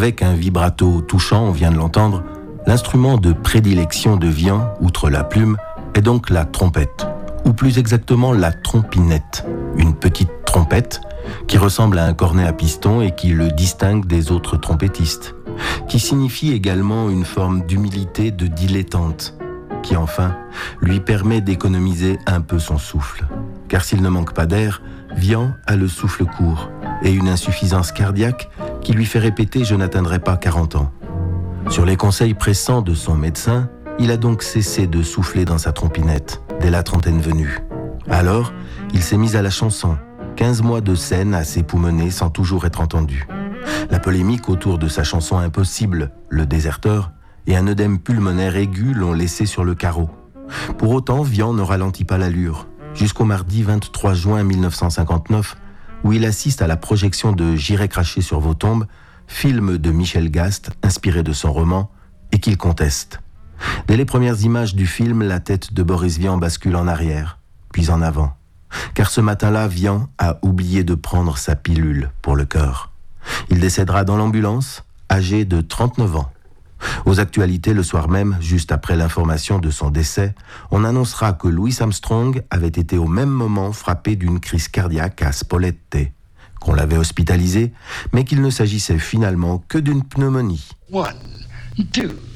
Avec un vibrato touchant, on vient de l'entendre, l'instrument de prédilection de Vian, outre la plume, est donc la trompette, ou plus exactement la trompinette, une petite trompette qui ressemble à un cornet à piston et qui le distingue des autres trompettistes, qui signifie également une forme d'humilité de dilettante, qui enfin lui permet d'économiser un peu son souffle. Car s'il ne manque pas d'air, Vian a le souffle court et une insuffisance cardiaque qui lui fait répéter « je n'atteindrai pas 40 ans ». Sur les conseils pressants de son médecin, il a donc cessé de souffler dans sa trompinette dès la trentaine venue. Alors, il s'est mis à la chanson, 15 mois de scène à s'époumoner sans toujours être entendu. La polémique autour de sa chanson Impossible, Le Déserteur, et un œdème pulmonaire aigu l'ont laissé sur le carreau. Pour autant, Vian ne ralentit pas l'allure, jusqu'au mardi 23 juin 1959, où il assiste à la projection de J'irai cracher sur vos tombes, film de Michel Gast, inspiré de son roman, et qu'il conteste. Dès les premières images du film, la tête de Boris Vian bascule en arrière, puis en avant. Car ce matin-là, Vian a oublié de prendre sa pilule pour le cœur. Il décédera dans l'ambulance, âgé de 39 ans. Aux actualités, le soir même, juste après l'information de son décès, on annoncera que Louis Armstrong avait été au même moment frappé d'une crise cardiaque à Spolette, qu'on l'avait hospitalisé, mais qu'il ne s'agissait finalement que d'une pneumonie. 1, 2